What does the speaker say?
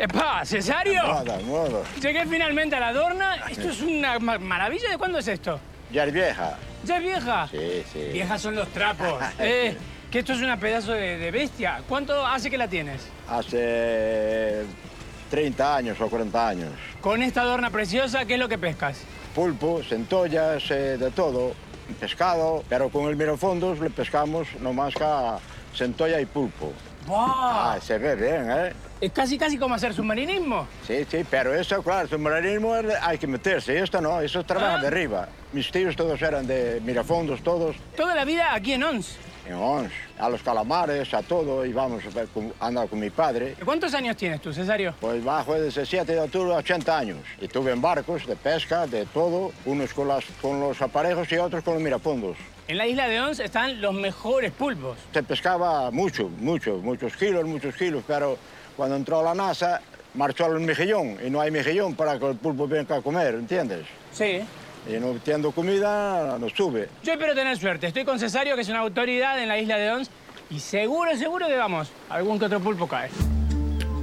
¡Epa! ¿Cesario? Modo. Llegué finalmente a la Dorna. Esto es una maravilla. ¿De cuándo es esto? Ya es vieja. ¿Ya es vieja? Sí, sí. Viejas son los trapos. Que esto es una pedazo de bestia. ¿Cuánto hace que la tienes? Hace 30 años o 40 años. Con esta Dorna preciosa, ¿qué es lo que pescas? Pulpo, centollas, de todo. Pescado, pero con el mirafondos le pescamos nomás que centolla y pulpo. ¡Wow! Se ve bien, ¿eh? Es casi como hacer submarinismo. Sí, sí, pero eso, claro, submarinismo hay que meterse. Esto no, eso trabaja de arriba. Mis tíos todos eran de mirafondos, todos. Toda la vida aquí en Ons. En Ons, a los calamares, a todo, íbamos a andar con mi padre. ¿Cuántos años tienes tú, Cesario? Pues bajo de 17 de octubre a 80 años. Y tuve en barcos de pesca, de todo, unos con los aparejos y otros con los mirafondos. En la isla de Ons están los mejores pulpos. Se pescaba muchos kilos, pero cuando entró la NASA marchó el mejillón y no hay mejillón para que el pulpo venga a comer, ¿entiendes? Sí. Y no teniendo comida, no sube. Yo espero tener suerte. Estoy con Cesario, que es una autoridad en la isla de Ons, y seguro que vamos, algún que otro pulpo cae.